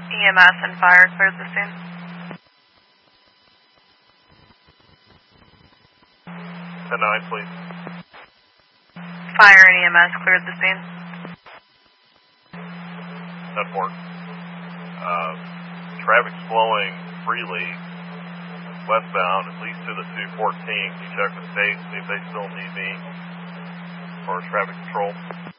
EMS and fire cleared the scene. 10-9, please. Fire and EMS cleared the scene. 10-4. Traffic's flowing freely westbound, at least to the 214. Can you check the state, see if they still need me as far as traffic control?